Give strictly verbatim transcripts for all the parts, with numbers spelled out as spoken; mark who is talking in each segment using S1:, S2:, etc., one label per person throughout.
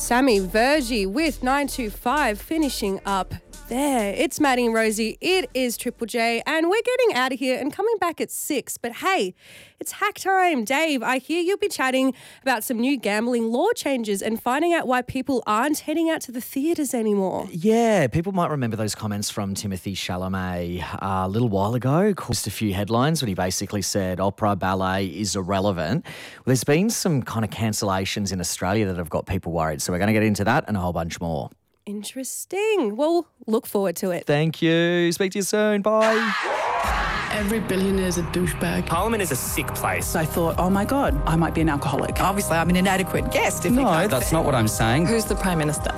S1: Sammy Vergie with nine two five finishing up there. It's Maddie and Rosie. It is Triple J and we're getting out of here and coming back at six. But hey, it's hack time. Dave, I hear you'll be chatting about some new gambling law changes and finding out why people aren't heading out to the theatres anymore.
S2: Yeah, people might remember those comments from Timothy Chalamet uh, a little while ago. Caused a few headlines when he basically said opera, ballet is irrelevant. Well, there's been some kind of cancellations in Australia that have got people worried. So we're going to get into that and a whole bunch more.
S1: Interesting. Well, look forward to it.
S2: Thank you. Speak to you soon. Bye.
S3: Every billionaire's a douchebag.
S4: Parliament is a sick place.
S3: I thought, oh my God, I might be an alcoholic.
S5: Obviously, I'm an inadequate guest. If
S4: No, that's not what I'm saying.
S5: Who's the Prime Minister?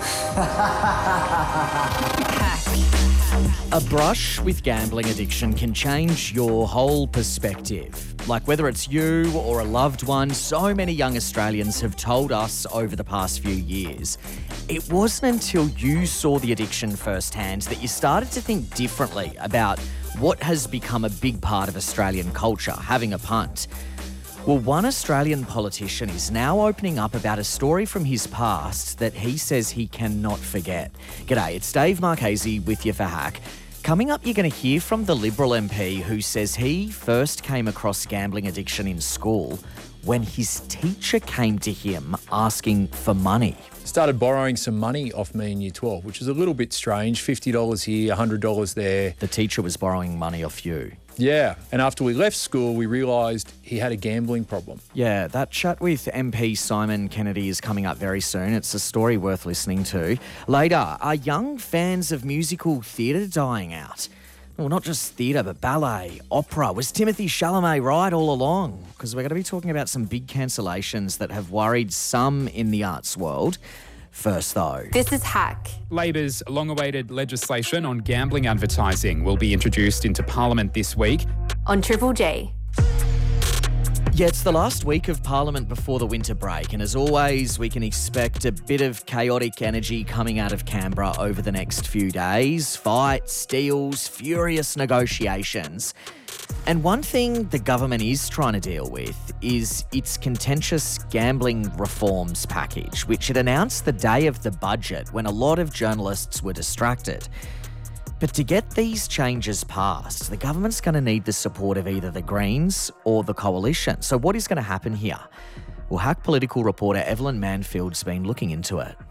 S2: A brush with gambling addiction can change your whole perspective. Like whether it's you or a loved one, so many young Australians have told us over the past few years. It wasn't until you saw the addiction firsthand that you started to think differently about what has become a big part of Australian culture, having a punt. Well, one Australian politician is now opening up about a story from his past that he says he cannot forget. G'day, it's Dave Marchese with you for Hack. Coming up, you're going to hear from the Liberal M P who says he first came across gambling addiction in school when his teacher came to him asking for money.
S6: Started borrowing some money off me in year twelve, which is a little bit strange, fifty dollars here, one hundred dollars there.
S2: The teacher was borrowing money off you.
S6: Yeah, and after we left school, we realised he had a gambling problem.
S2: Yeah, that chat with M P Simon Kennedy is coming up very soon. It's a story worth listening to. Later, are young fans of musical theatre dying out? Well, not just theatre, but ballet, opera. Was Timothy Chalamet right all along? Because we're going to be talking about some big cancellations that have worried some in the arts world. First, though.
S7: This is Hack.
S8: Labor's long-awaited legislation on gambling advertising will be introduced into Parliament this week.
S7: On Triple J.
S2: Yeah, it's the last week of Parliament before the winter break, and as always, we can expect a bit of chaotic energy coming out of Canberra over the next few days. Fights, deals, furious negotiations. And one thing the government is trying to deal with is its contentious gambling reforms package, which it announced the day of the budget when a lot of journalists were distracted. But to get these changes passed, the government's going to need the support of either the Greens or the Coalition. So what is going to happen here? Well, Hack political reporter Evelyn Manfield's been looking into it.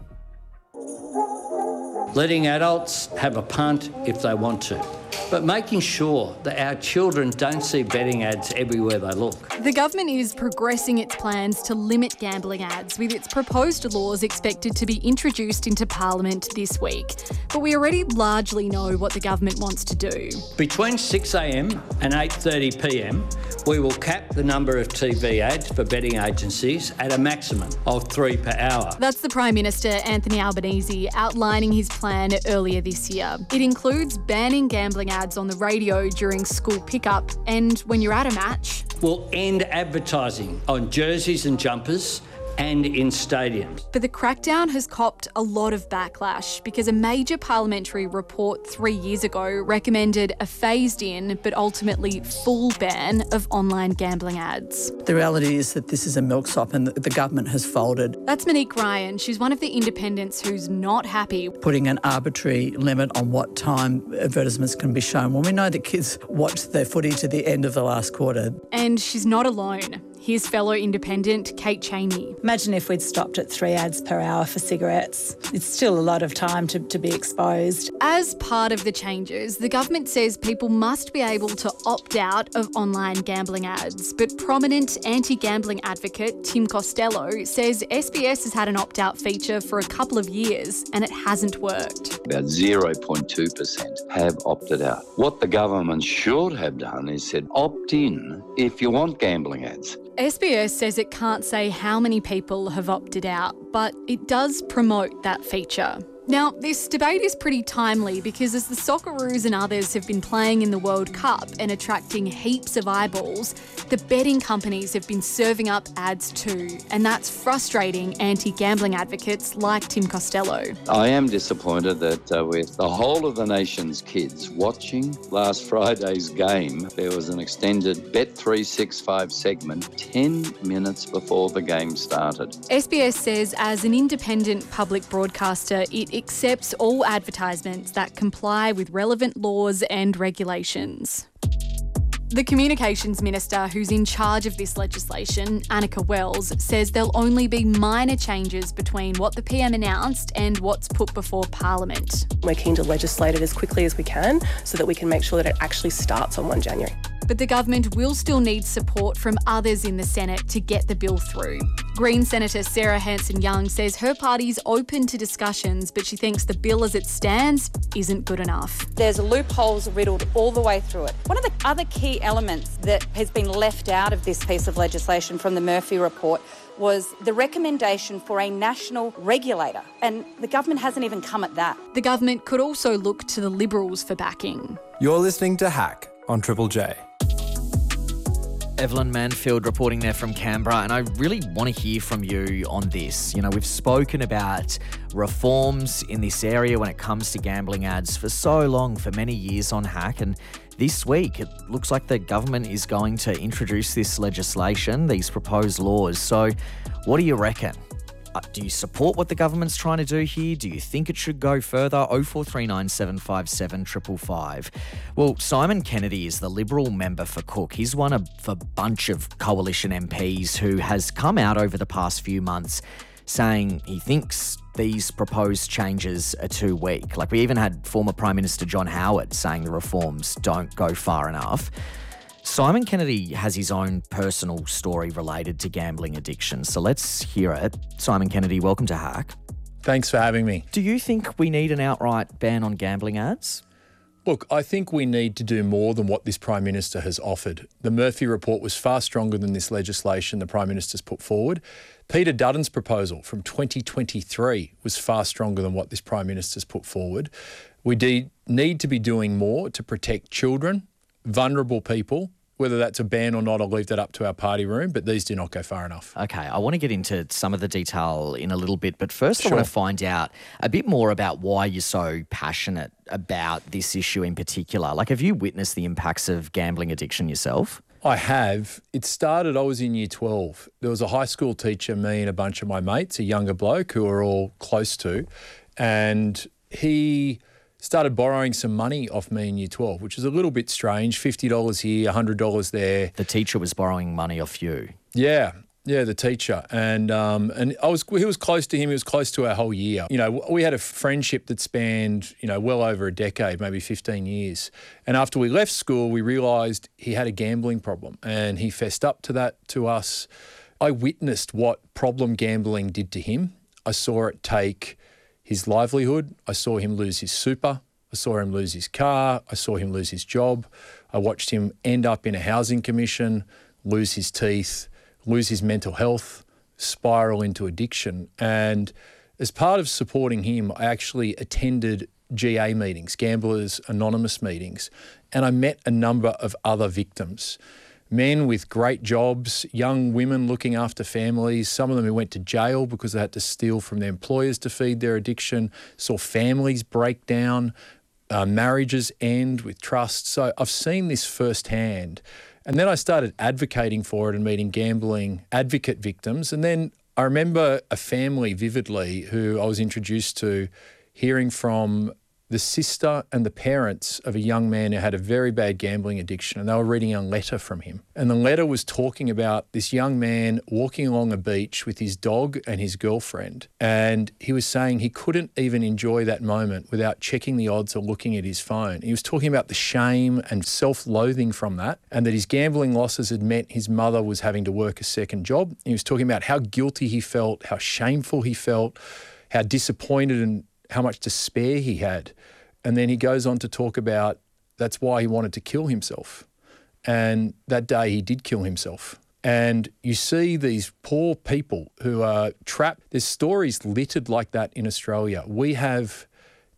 S9: Letting adults have a punt if they want to, but making sure that our children don't see betting ads everywhere they look.
S10: The government is progressing its plans to limit gambling ads, with its proposed laws expected to be introduced into Parliament this week. But we already largely know what the government wants to do.
S9: Between six a m and eight thirty p m, we will cap the number of T V ads for betting agencies at a maximum of three per hour.
S10: That's the Prime Minister, Anthony Albanese, outlining his plan earlier this year. It includes banning gambling ads on the radio during school pickup and when you're at a match.
S9: We'll end advertising on jerseys and jumpers and in stadiums.
S10: But the crackdown has copped a lot of backlash because a major parliamentary report three years ago recommended a phased-in but ultimately full ban of online gambling ads.
S3: The reality is that this is a milksop and the government has folded.
S10: That's Monique Ryan. She's one of the independents who's not happy.
S3: Putting an arbitrary limit on what time advertisements can be shown. Well, we know that kids watched their footy to the end of the last quarter.
S10: And she's not alone. Here's fellow independent Kate Cheney.
S11: Imagine if we'd stopped at three ads per hour for cigarettes. It's still a lot of time to, to be exposed.
S10: As part of the changes, the government says people must be able to opt out of online gambling ads. But prominent anti-gambling advocate Tim Costello says S B S has had an opt-out feature for a couple of years and it hasn't worked.
S12: About zero point two percent have opted out. What the government should have done is said opt in if you want gambling ads.
S10: S B S says it can't say how many people have opted out, but it does promote that feature. Now, this debate is pretty timely because as the Socceroos and others have been playing in the World Cup and attracting heaps of eyeballs, the betting companies have been serving up ads too, and that's frustrating anti-gambling advocates like Tim Costello.
S12: I am disappointed that uh, with the whole of the nation's kids watching last Friday's game, there was an extended Bet three sixty-five segment ten minutes before the game started.
S10: S B S says as an independent public broadcaster, it accepts all advertisements that comply with relevant laws and regulations. The Communications Minister who's in charge of this legislation, Annika Wells, says there'll only be minor changes between what the P M announced and what's put before Parliament.
S13: We're keen to legislate it as quickly as we can so that we can make sure that it actually starts on first of January.
S10: But the government will still need support from others in the Senate to get the bill through. Green Senator Sarah Hanson-Young says her party's open to discussions, but she thinks the bill as it stands isn't good enough.
S14: There's loopholes riddled all the way through it. One of the other key elements that has been left out of this piece of legislation from the Murphy report was the recommendation for a national regulator, and the government hasn't even come at that.
S10: The government could also look to the Liberals for backing.
S15: You're listening to Hack on Triple J.
S2: Evelyn Manfield reporting there from Canberra, and I really want to hear from you on this. You know, we've spoken about reforms in this area when it comes to gambling ads for so long, for many years on Hack, and this week it looks like the government is going to introduce this legislation, these proposed laws. So what do you reckon? Uh, do you support what the government's trying to do here? Do you think it should go further? oh four three nine, seven five seven, five five five. Well, Simon Kennedy is the Liberal member for Cook. He's one of a bunch of coalition M Ps who has come out over the past few months saying he thinks these proposed changes are too weak. Like, we even had former Prime Minister John Howard saying the reforms don't go far enough. Simon Kennedy has his own personal story related to gambling addiction, so let's hear it. Simon Kennedy, welcome to Hack.
S6: Thanks for having me.
S2: Do you think we need an outright ban on gambling ads?
S6: Look, I think we need to do more than what this Prime Minister has offered. The Murphy report was far stronger than this legislation the Prime Minister's put forward. Peter Dutton's proposal from twenty twenty-three was far stronger than what this Prime Minister's put forward. We de- need to be doing more to protect children, vulnerable people. Whether that's a ban or not, I'll leave that up to our party room, but these do not go far enough.
S2: Okay, I want to get into some of the detail in a little bit, but first
S6: Sure.
S2: I want to find out a bit more about why you're so passionate about this issue in particular. Like, have you witnessed the impacts of gambling addiction yourself?
S6: I have. It started, I was in year twelve. There was a high school teacher, me and a bunch of my mates, a younger bloke who we're all close to, and he started borrowing some money off me in year twelve, which is a little bit strange, fifty dollars here, one hundred dollars there.
S2: The teacher was borrowing money off you?
S6: Yeah, yeah, the teacher. And um, and I was he was close to him, he was close to our whole year. You know, we had a friendship that spanned, you know, well over a decade, maybe fifteen years. And after we left school, we realised he had a gambling problem and he fessed up to that to us. I witnessed what problem gambling did to him. I saw it take his livelihood. I saw him lose his super. I saw him lose his car. I saw him lose his job. I watched him end up in a housing commission, lose his teeth, lose his mental health, spiral into addiction. And as part of supporting him, I actually attended G A meetings, Gamblers Anonymous meetings, and I met a number of other victims. Men with great jobs, young women looking after families, some of them who went to jail because they had to steal from their employers to feed their addiction, saw families break down, uh, marriages end with trust. So I've seen this firsthand. And then I started advocating for it and meeting gambling advocate victims. And then I remember a family vividly who I was introduced to, hearing from the sister and the parents of a young man who had a very bad gambling addiction, and they were reading a letter from him. And the letter was talking about this young man walking along a beach with his dog and his girlfriend. And he was saying he couldn't even enjoy that moment without checking the odds or looking at his phone. He was talking about the shame and self-loathing from that, and that his gambling losses had meant his mother was having to work a second job. He was talking about how guilty he felt, how shameful he felt, how disappointed and how much despair he had. And then he goes on to talk about that's why he wanted to kill himself. And that day he did kill himself. And you see these poor people who are trapped. There's stories littered like that in Australia. We have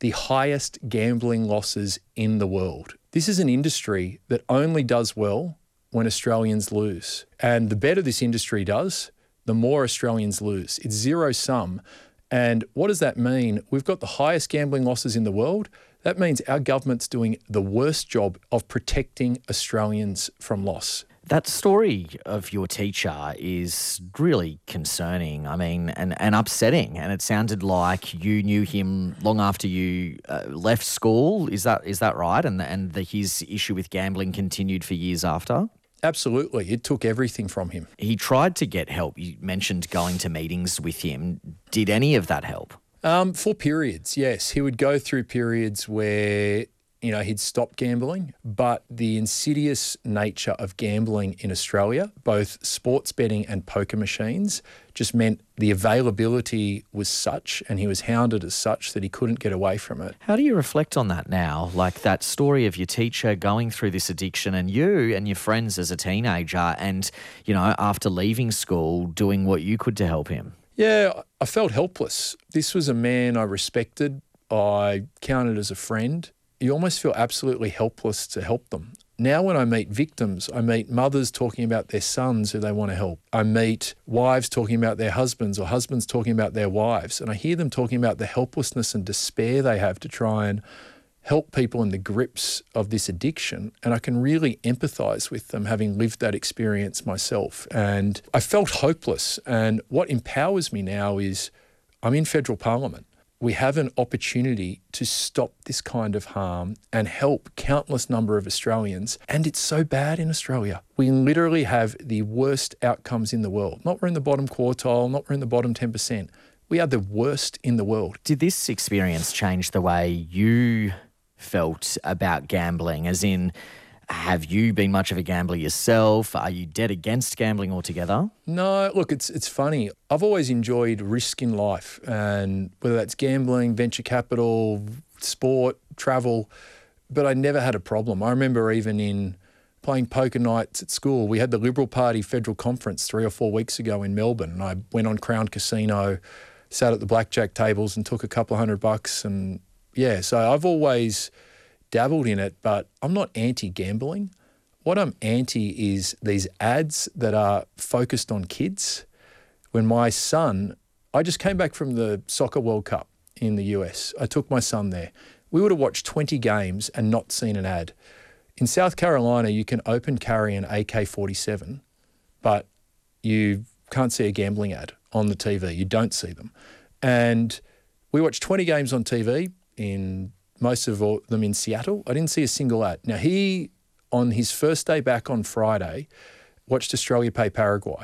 S6: the highest gambling losses in the world. This is an industry that only does well when Australians lose. And the better this industry does, the more Australians lose. It's zero sum. And what does that mean? We've got the highest gambling losses in the world. That means our government's doing the worst job of protecting Australians from loss.
S2: That story of your teacher is really concerning, I mean, and, and upsetting. And it sounded like you knew him long after you uh, left school. Is that is that right? And, and the, his issue with gambling continued for years after?
S6: Absolutely. It took everything from him.
S2: He tried to get help. You mentioned going to meetings with him. Did any of that help?
S6: Um, for periods, yes. He would go through periods where, you know, he'd stop gambling, but the insidious nature of gambling in Australia, both sports betting and poker machines, just meant the availability was such, and he was hounded as such, that he couldn't get away from it.
S2: How do you reflect on that now? Like that story of your teacher going through this addiction and you and your friends as a teenager and, you know, after leaving school, doing what you could to help him.
S6: Yeah, I felt helpless. This was a man I respected, I counted as a friend. You almost feel absolutely helpless to help them. Now when I meet victims, I meet mothers talking about their sons who they want to help. I meet wives talking about their husbands or husbands talking about their wives. And I hear them talking about the helplessness and despair they have to try and help people in the grips of this addiction. And I can really empathise with them, having lived that experience myself. And I felt hopeless. And what empowers me now is I'm in federal parliament. We have an opportunity to stop this kind of harm and help countless number of Australians. And it's so bad in Australia. We literally have the worst outcomes in the world. Not we're in the bottom quartile, not we're in the bottom ten percent. We are the worst in the world.
S2: Did this experience change the way you felt about gambling? As in, have you been much of a gambler yourself? Are you dead against gambling altogether?
S6: No, look, it's it's funny. I've always enjoyed risk in life, and whether that's gambling, venture capital, sport, travel, but I never had a problem. I remember even in playing poker nights at school, we had the Liberal Party federal conference three or four weeks ago in Melbourne, and I went on Crown Casino, sat at the blackjack tables and took a couple of hundred bucks. And yeah, so I've always dabbled in it, but I'm not anti-gambling. What I'm anti is these ads that are focused on kids. When my son, I just came back from the Soccer World Cup in the U S. I took my son there. We would have watched twenty games and not seen an ad. In South Carolina, you can open carry an A K forty-seven, but you can't see a gambling ad on the T V. You don't see them. And we watched twenty games on T V, in most of all, them in Seattle. I didn't see a single ad. Now, he, on his first day back on Friday, watched Australia play Paraguay.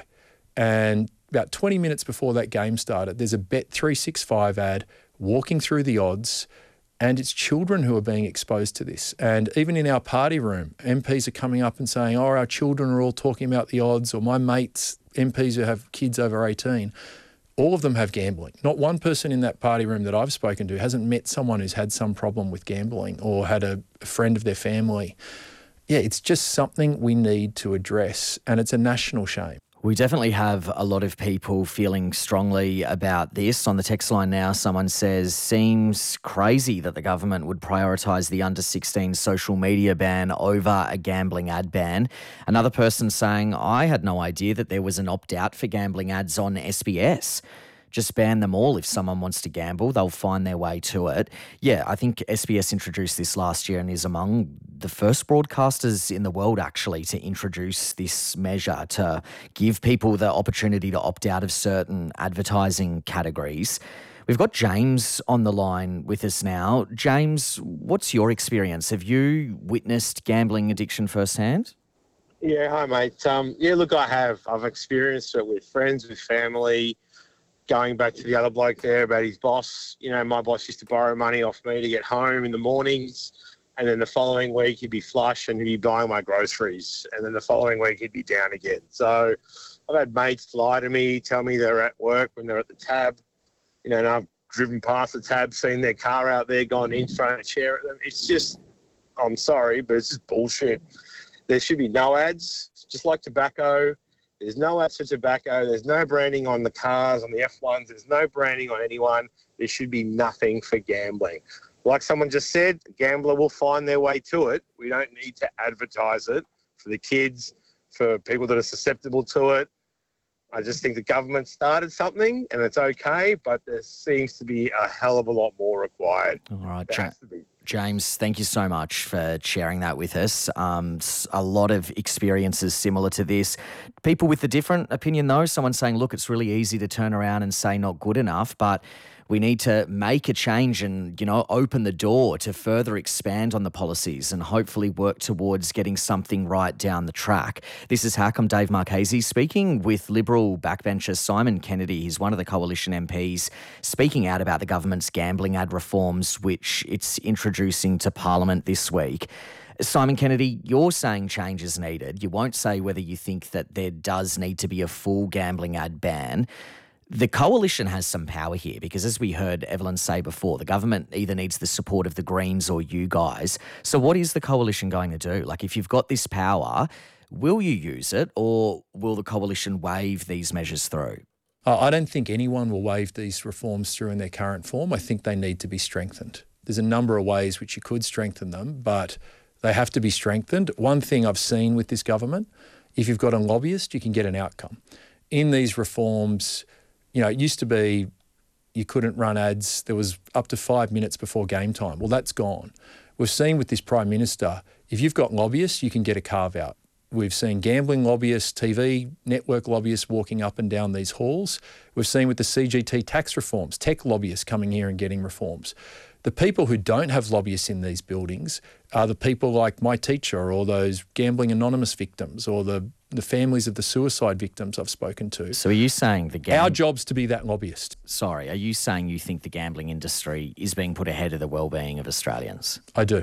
S6: And about twenty minutes before that game started, there's a Bet three sixty-five ad walking through the odds, and it's children who are being exposed to this. And even in our party room, M Ps are coming up and saying, oh, our children are all talking about the odds, or my mates, M Ps who have kids over eighteen, all of them have gambling. Not one person in that party room that I've spoken to hasn't met someone who's had some problem with gambling or had a, a friend of their family. Yeah, it's just something we need to address, and it's a national shame.
S2: We definitely have a lot of people feeling strongly about this. On the text line now, someone says, seems crazy that the government would prioritise the under sixteen social media ban over a gambling ad ban. Another person saying, I had no idea that there was an opt-out for gambling ads on S B S. Just ban them all. If someone wants to gamble, they'll find their way to it. Yeah, I think S B S introduced this last year and is among the first broadcasters in the world, actually, to introduce this measure to give people the opportunity to opt out of certain advertising categories. We've got James on the line with us now. James, what's your experience? Have you witnessed gambling addiction firsthand?
S16: Yeah, hi, mate. Um, yeah, look, I have. I've experienced it with friends, with family. Going back to the other bloke there about his boss, you know, my boss used to borrow money off me to get home in the mornings, and then the following week he'd be flush and he'd be buying my groceries, and then the following week he'd be down again. So I've had mates lie to me, tell me they're at work when they're at the tab, you know, and I've driven past the tab, seen their car out there, gone in, thrown a chair at them. It's just, I'm sorry, but it's just bullshit. There should be no ads, just like tobacco. There's no ads for tobacco. There's no branding on the cars, on the F ones. There's no branding on anyone. There should be nothing for gambling. like someone just said, a gambler will find their way to it. We don't need to advertise it for the kids, for people that are susceptible to it. I just think the government started something and it's okay, but there seems to be a hell of a lot more required.
S2: All right,
S16: There
S2: Ja-
S16: has to be.
S2: James, thank you so much for sharing that with us. Um, s- a lot of experiences similar to this. People with a different opinion, though, someone saying, look, it's really easy to turn around and say not good enough, but we need to make a change and, you know, open the door to further expand on the policies and hopefully work towards getting something right down the track. This is Hack. I'm Dave Marchese speaking with Liberal backbencher Simon Kennedy. He's one of the Coalition M Ps speaking out about the government's gambling ad reforms, which it's introducing to Parliament this week. Simon Kennedy, you're saying change is needed. You won't say whether you think that there does need to be a full gambling ad ban. The Coalition has some power here because, as we heard Evelyn say before, the government either needs the support of the Greens or you guys. So what is the Coalition going to do? Like, if you've got this power, will you use it or will the Coalition wave these measures through?
S6: Uh, I don't think anyone will wave these reforms through in their current form. I think they need to be strengthened. There's a number of ways which you could strengthen them, but they have to be strengthened. One thing I've seen with this government, if you've got a lobbyist, you can get an outcome. In these reforms, you know, it used to be you couldn't run ads. There was up to five minutes before game time. Well, that's gone. We've seen with this Prime Minister, if you've got lobbyists, you can get a carve-out. We've seen gambling lobbyists, T V network lobbyists walking up and down these halls. We've seen with the C G T tax reforms, tech lobbyists coming here and getting reforms. The people who don't have lobbyists in these buildings are the people like my teacher or those Gambling Anonymous victims or the, the families of the suicide victims I've spoken to.
S2: So are you saying the gam-
S6: Our job's to be that lobbyist.
S2: Sorry, are you saying you think the gambling industry is being put ahead of the well-being of Australians?
S6: I do.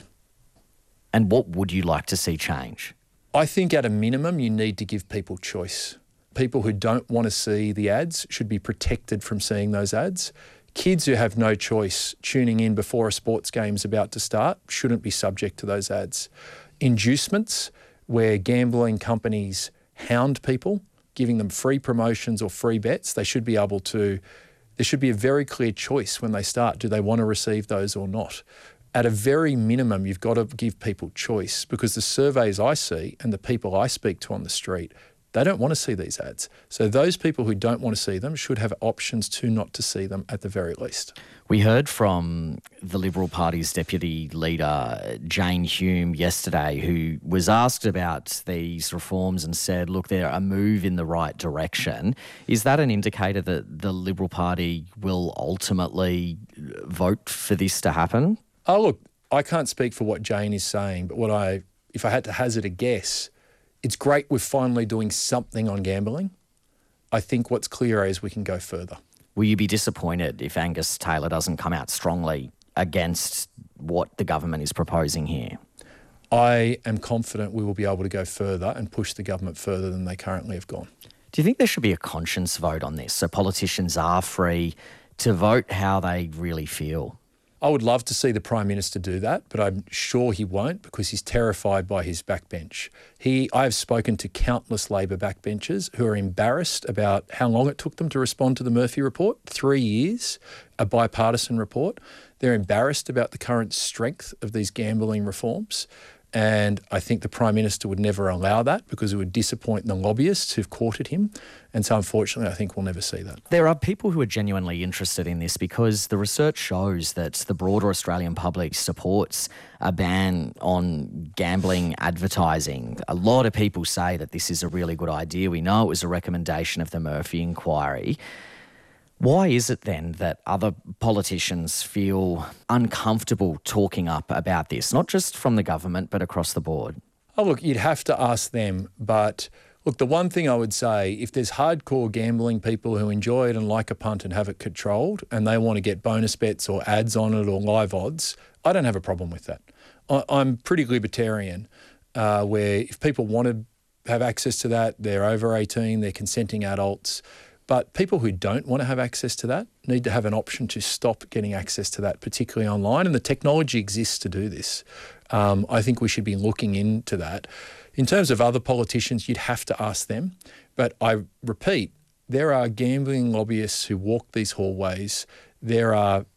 S2: And what would you like to see change?
S6: I think at a minimum you need to give people choice. People who don't want to see the ads should be protected from seeing those ads. Kids who have no choice tuning in before a sports game's about to start shouldn't be subject to those ads. Inducements, where gambling companies hound people, giving them free promotions or free bets, they should be able to, there should be a very clear choice when they start. Do they want to receive those or not? At a very minimum, you've got to give people choice because the surveys I see and the people I speak to on the street, they don't want to see these ads. So those people who don't want to see them should have options to not to see them at the very least.
S2: We heard from the Liberal Party's Deputy Leader, Jane Hume, yesterday, who was asked about these reforms and said, look, they're a move in the right direction. Is that an indicator that the Liberal Party will ultimately vote for this to happen?
S6: Oh, look, I can't speak for what Jane is saying, but what I, if I had to hazard a guess, it's great we're finally doing something on gambling. I think what's clear is we can go further.
S2: Will you be disappointed if Angus Taylor doesn't come out strongly against what the government is proposing here?
S6: I am confident we will be able to go further and push the government further than they currently have gone.
S2: Do you think there should be a conscience vote on this so politicians are free to vote how they really feel?
S6: I would love to see the Prime Minister do that, but I'm sure he won't because he's terrified by his backbench. He, I have spoken to countless Labor backbenchers who are embarrassed about how long it took them to respond to the Murphy report, three years, a bipartisan report. They're embarrassed about the current strength of these gambling reforms. And I think the Prime Minister would never allow that because it would disappoint the lobbyists who've courted him. And so unfortunately, I think we'll never see that.
S2: There are people who are genuinely interested in this because the research shows that the broader Australian public supports a ban on gambling advertising. A lot of people say that this is a really good idea. We know it was a recommendation of the Murphy inquiry. Why is it then that other politicians feel uncomfortable talking up about this, not just from the government, but across the board?
S6: Oh, look, you'd have to ask them. But look, the one thing I would say, if there's hardcore gambling people who enjoy it and like a punt and have it controlled and they want to get bonus bets or ads on it or live odds, I don't have a problem with that. I, I'm pretty libertarian uh, where if people want to have access to that, they're over eighteen, they're consenting adults. But people who don't want to have access to that need to have an option to stop getting access to that, particularly online. And the technology exists to do this. Um, I think we should be looking into that. In terms of other politicians, you'd have to ask them. But I repeat, there are gambling lobbyists who walk these hallways. There are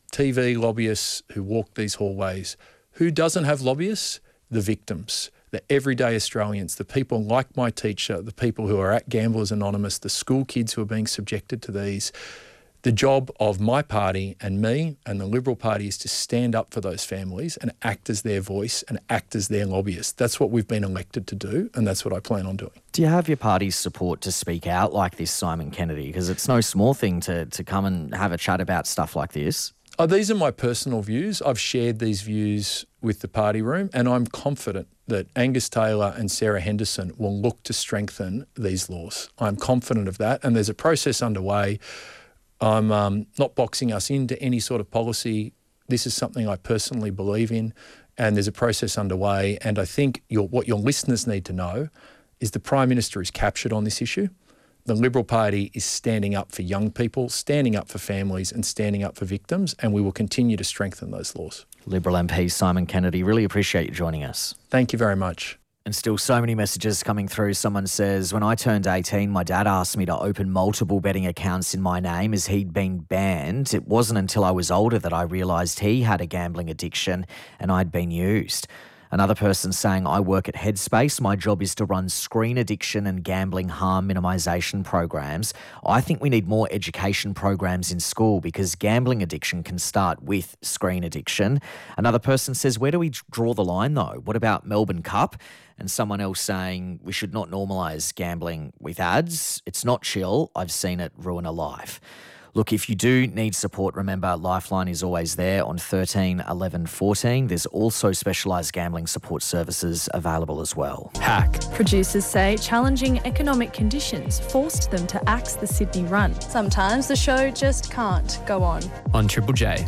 S6: T V lobbyists who walk these hallways. Who doesn't have lobbyists? The victims, the everyday Australians, the people like my teacher, the people who are at Gamblers Anonymous, the school kids who are being subjected to these. The job of my party and me and the Liberal Party is to stand up for those families and act as their voice and act as their lobbyists. That's what we've been elected to do, and that's what I plan on doing.
S2: Do you have your party's support to speak out like this, Simon Kennedy? Because it's no small thing to, to come and have a chat about stuff like this.
S6: Oh, these are my personal views. I've shared these views with the party room, and I'm confident that Angus Taylor and Sarah Henderson will look to strengthen these laws. I'm confident of that, and there's a process underway. I'm um, not boxing us into any sort of policy. This is something I personally believe in, and there's a process underway. And I think your, what your listeners need to know is the Prime Minister is captured on this issue. The Liberal Party is standing up for young people, standing up for families and standing up for victims, and we will continue to strengthen those laws.
S2: Liberal M P Simon Kennedy, really appreciate you joining us.
S6: Thank you very much.
S2: And still so many messages coming through. Someone says, when I turned eighteen, my dad asked me to open multiple betting accounts in my name as he'd been banned. It wasn't until I was older that I realised he had a gambling addiction and I'd been used. Another person saying, I work at Headspace. My job is to run screen addiction and gambling harm minimisation programs. I think we need more education programs in school because gambling addiction can start with screen addiction. Another person says, where do we draw the line though? What about Melbourne Cup? And someone else saying, we should not normalise gambling with ads. It's not chill. I've seen it ruin a life. Look, if you do need support, remember Lifeline is always there on thirteen eleven fourteen. There's also specialised gambling support services available as well.
S4: Hack.
S17: Producers say challenging economic conditions forced them to axe the Sydney run. Sometimes the show just can't go on.
S4: On Triple J.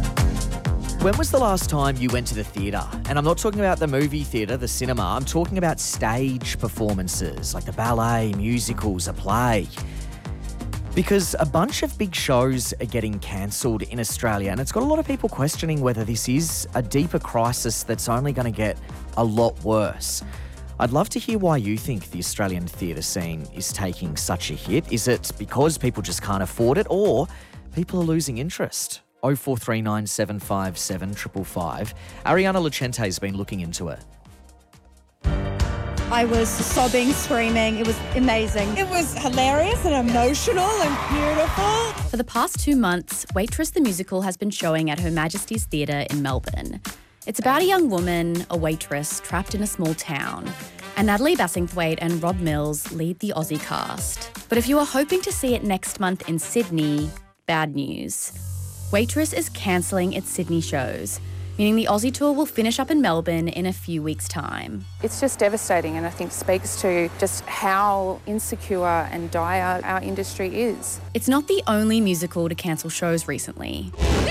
S2: When was the last time you went to the theatre? And I'm not talking about the movie theatre, the cinema. I'm talking about stage performances like the ballet, musicals, a play. Because a bunch of big shows are getting cancelled in Australia, and it's got a lot of people questioning whether this is a deeper crisis that's only going to get a lot worse. I'd love to hear why you think the Australian theatre scene is taking such a hit. Is it because people just can't afford it, or people are losing interest? oh four three nine seven five seven five five five. Ariana Lucente has been looking into it.
S18: I was sobbing, screaming. It was amazing. It was hilarious and emotional and beautiful.
S19: For the past two months, Waitress the Musical has been showing at Her Majesty's Theatre in Melbourne. It's about a young woman, a waitress, trapped in a small town. And Natalie Bassingthwaite and Rob Mills lead the Aussie cast. But if you are hoping to see it next month in Sydney, bad news. Waitress is cancelling its Sydney shows, meaning the Aussie tour will finish up in Melbourne in a few weeks' time.
S20: It's just devastating and I think speaks to just how insecure and dire our industry is.
S19: It's not the only musical to cancel shows recently.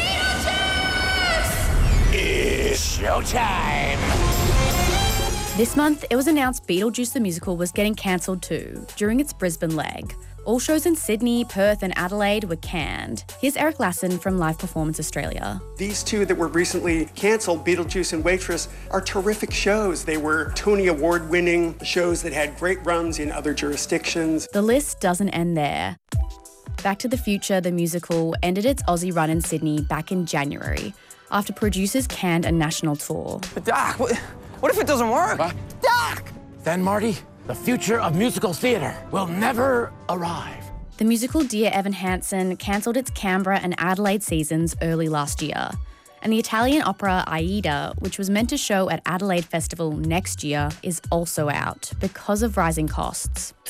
S21: It's showtime!
S19: This month, it was announced Beetlejuice the Musical was getting cancelled too, during its Brisbane leg. All shows in Sydney, Perth and Adelaide were canned. Here's Eric Lassen from Live Performance Australia.
S22: These two that were recently cancelled, Beetlejuice and Waitress, are terrific shows. They were Tony Award-winning shows that had great runs in other jurisdictions.
S19: The list doesn't end there. Back to the Future, the musical, ended its Aussie run in Sydney back in January, after producers canned a national tour.
S21: But Doc, what, what if it doesn't work? What? Doc! Then, Marty, the future of musical theatre will never arrive.
S19: The musical Dear Evan Hansen cancelled its Canberra and Adelaide seasons early last year. And the Italian opera Aida, which was meant to show at Adelaide Festival next year, is also out because of rising costs.